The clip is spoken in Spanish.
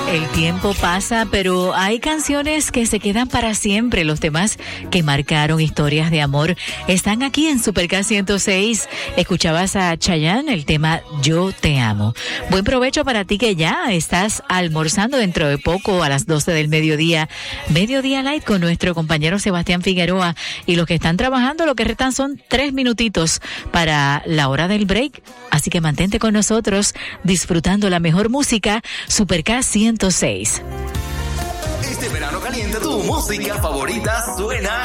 El tiempo pasa, pero hay canciones que se quedan para siempre. Los temas que marcaron historias de amor están aquí en Super K 106. Escuchabas a Chayanne, el tema Yo Te Amo. Buen provecho para ti que ya estás almorzando dentro de poco a las 12 del mediodía. Mediodía Light con nuestro compañero Sebastián Figueroa. Y los que están trabajando, lo que restan son 3 minutitos para la hora del break. Así que mantente con nosotros disfrutando la mejor música. Super K 106. Este verano caliente tu música favorita suena